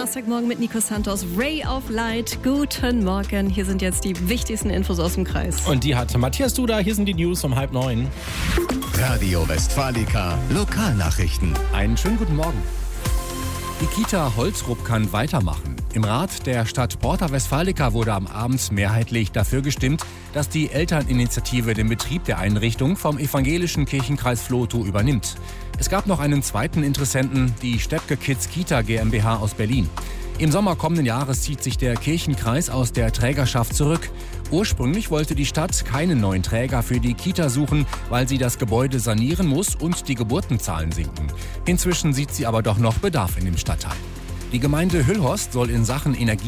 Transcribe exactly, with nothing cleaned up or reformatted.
Donnerstagmorgen mit Nico Santos. Ray of Light. Guten Morgen. Hier sind jetzt die wichtigsten Infos aus dem Kreis. Und die hat Matthias Duda. Hier sind die News um halb neun. Radio Westfalica Lokalnachrichten. Einen schönen guten Morgen. Die Kita Holzrupp kann weitermachen. Im Rat der Stadt Porta Westfalica wurde am Abend mehrheitlich dafür gestimmt, dass die Elterninitiative den Betrieb der Einrichtung vom evangelischen Kirchenkreis Vlotho übernimmt. Es gab noch einen zweiten Interessenten, die Steppke Kids Kita GmbH aus Berlin. Im Sommer kommenden Jahres zieht sich der Kirchenkreis aus der Trägerschaft zurück. Ursprünglich wollte die Stadt keinen neuen Träger für die Kita suchen, weil sie das Gebäude sanieren muss und die Geburtenzahlen sinken. Inzwischen sieht sie aber doch noch Bedarf in dem Stadtteil. Die Gemeinde Hüllhorst soll in Sachen Energie